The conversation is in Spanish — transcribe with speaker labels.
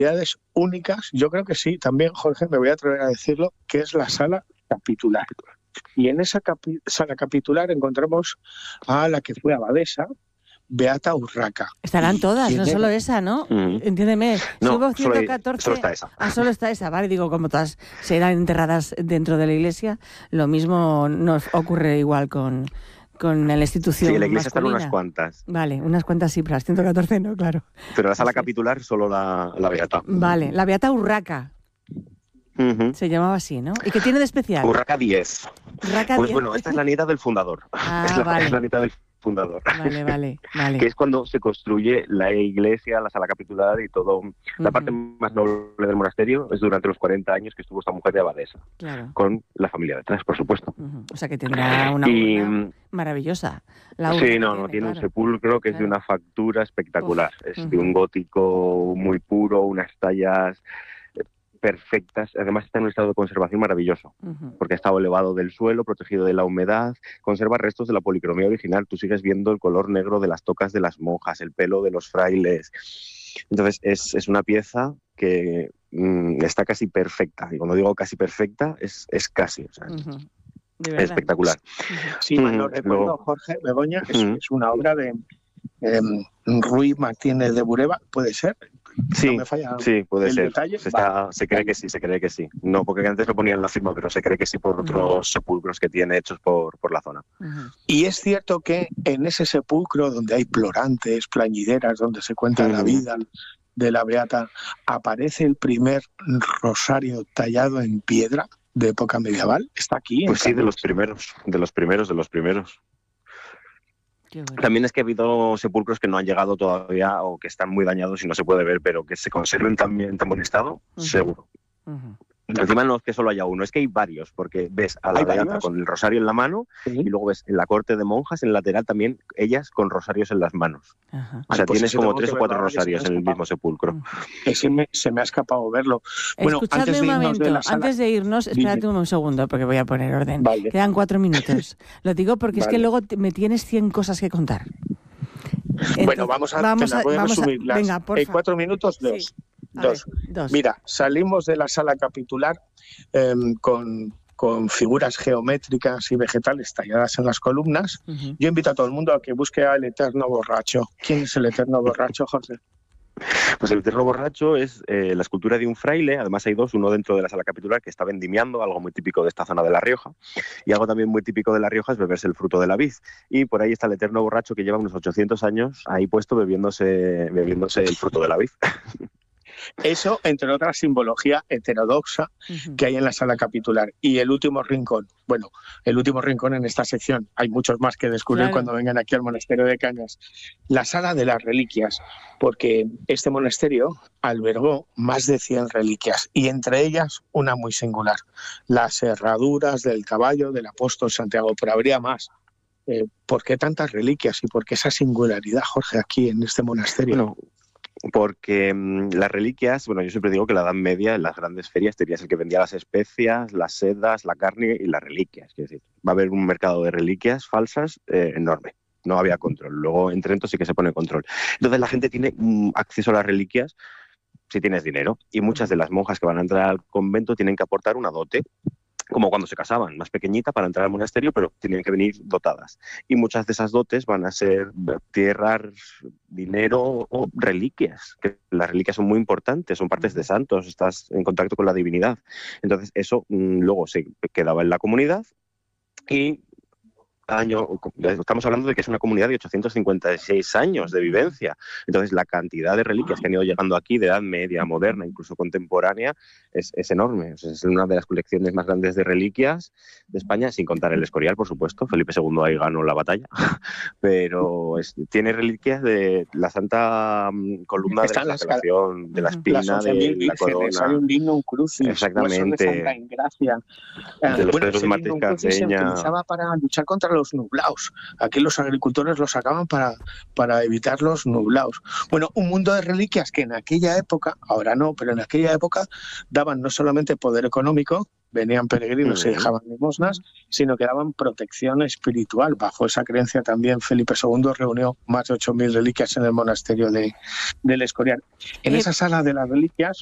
Speaker 1: unidades únicas, yo creo que sí, también, Jorge, me voy a atrever a decirlo, que es la sala capitular. Y en esa sala capitular encontramos a la que fue abadesa, Beata Urraca.
Speaker 2: Estarán todas, no solo esa, ¿no? Entiéndeme.
Speaker 3: No,
Speaker 2: si hubo
Speaker 3: solo
Speaker 2: 114...
Speaker 3: solo está esa.
Speaker 2: Solo está esa, vale. Digo, como todas serán enterradas dentro de la iglesia, lo mismo nos ocurre igual con la institución.
Speaker 3: Sí, en la iglesia
Speaker 2: masculina.
Speaker 3: están unas cuantas.
Speaker 2: Vale, unas cuantas sí, pero las 114 no, claro.
Speaker 3: Pero la sala capitular solo la Beata.
Speaker 2: Vale, la Beata Urraca. Se llamaba así, ¿no? ¿Y qué tiene de especial?
Speaker 3: Urraca 10.
Speaker 2: Urraca
Speaker 3: pues
Speaker 2: 10.
Speaker 3: Bueno, esta es la nieta del fundador.
Speaker 2: Vale.
Speaker 3: Es la nieta del fundador.
Speaker 2: Vale.
Speaker 3: Que es cuando se construye la iglesia, la sala capitular y todo. La parte más noble del monasterio es durante los 40 años que estuvo esta mujer de abadesa.
Speaker 2: Claro.
Speaker 3: Con la familia detrás, por supuesto.
Speaker 2: O sea que tendrá una urna maravillosa.
Speaker 3: Sí, tiene un sepulcro que es de una factura espectacular. Es de un gótico muy puro, unas tallas perfectas. Además está en un estado de conservación maravilloso, porque ha estado elevado del suelo, protegido de la humedad, conserva restos de la policromía original. Tú sigues viendo el color negro de las tocas de las monjas, el pelo de los frailes. Entonces es una pieza que está casi perfecta. Y cuando digo casi perfecta, es casi. O sea, es espectacular.
Speaker 1: Sí, no recuerdo, Jorge, Begoña, es una obra de Ruy Martínez de Bureba, ¿puede ser?
Speaker 3: Sí,
Speaker 1: no me falla
Speaker 3: sí, puede ser.
Speaker 1: Detalle.
Speaker 3: Se cree que sí. No, porque antes lo ponían en la firma, pero se cree que sí por otros sepulcros que tiene hechos por la zona.
Speaker 1: Y es cierto que en ese sepulcro, donde hay plorantes, plañideras, donde se cuenta la vida de la Beata, aparece el primer rosario tallado en piedra de época medieval. Está aquí.
Speaker 3: Pues sí, de los primeros. Bueno. También es que ha habido sepulcros que no han llegado todavía o que están muy dañados y no se puede ver, pero que se conserven también en tan buen estado, seguro. Encima no es que solo haya uno, es que hay varios, porque ves a la Beata con el rosario en la mano y luego ves en la corte de monjas, en el lateral también, ellas con rosarios en las manos. O sea, tienes como 3 o 4 rosarios en el mismo sepulcro.
Speaker 1: Se me ha escapado verlo.
Speaker 2: Bueno, escuchadme un momento, antes de irnos, espérate un segundo, porque voy a poner orden. Vale. Quedan 4 minutos. Lo digo porque es que luego me tienes 100 cosas que contar.
Speaker 1: Entonces, bueno, vamos a resumir.
Speaker 2: Venga, por favor.
Speaker 1: 4 minutos, 2. Sí. Dos. Mira, salimos de la sala capitular con figuras geométricas y vegetales talladas en las columnas. Yo invito a todo el mundo a que busque al Eterno Borracho. ¿Quién es el Eterno Borracho, Jorge?
Speaker 3: Pues el Eterno Borracho es la escultura de un fraile. Además hay 2, uno dentro de la sala capitular que está vendimiando, algo muy típico de esta zona de La Rioja, y algo también muy típico de La Rioja es beberse el fruto de la vid, y por ahí está el Eterno Borracho que lleva unos 800 años ahí puesto bebiéndose el fruto de la vid.
Speaker 1: Eso, entre otras, simbología heterodoxa que hay en la sala capitular. Y el último rincón, en esta sección, hay muchos más que descubrir cuando vengan aquí al monasterio de Cañas, la sala de las reliquias, porque este monasterio albergó más de 100 reliquias, y entre ellas una muy singular, las herraduras del caballo del apóstol Santiago, pero habría más. ¿Por qué tantas reliquias y por qué esa singularidad, Jorge, aquí en este monasterio?
Speaker 3: Bueno, porque las reliquias, yo siempre digo que la Edad Media en las grandes ferias tenías el que vendía las especias, las sedas, la carne y las reliquias. Es decir, va a haber un mercado de reliquias falsas enorme. No había control. Luego en Trento sí que se pone control. Entonces la gente tiene acceso a las reliquias si tienes dinero. Y muchas de las monjas que van a entrar al convento tienen que aportar una dote, como cuando se casaban, más pequeñita para entrar al monasterio, pero tienen que venir dotadas. Y muchas de esas dotes van a ser tierras, dinero o reliquias, que las reliquias son muy importantes, son partes de santos, estás en contacto con la divinidad. Entonces eso luego se quedaba en la comunidad y estamos hablando de que es una comunidad de 856 años de vivencia. Entonces la cantidad de reliquias que han ido llegando aquí de Edad Media, moderna, incluso contemporánea, es enorme. O sea, es una de las colecciones más grandes de reliquias de España, sin contar el Escorial, por supuesto. Felipe II ahí ganó la batalla. Pero tiene reliquias de la Santa Columna de la Flagelación, de la espina, de la corona.
Speaker 1: Hay un digno, un crucis,
Speaker 3: exactamente,
Speaker 1: de Santa Ingracia.
Speaker 3: de los Pedros Martís Cardeña.
Speaker 1: Se utilizaba para luchar contra los los nublaos. Aquí los agricultores los sacaban para evitar los nublaos. Bueno, un mundo de reliquias que en aquella época, ahora no, pero en aquella época daban no solamente poder económico, venían peregrinos y dejaban limosnas, sino que daban protección espiritual. Bajo esa creencia también Felipe II reunió más de 8.000 reliquias en el monasterio del Escorial. En esa sala de las reliquias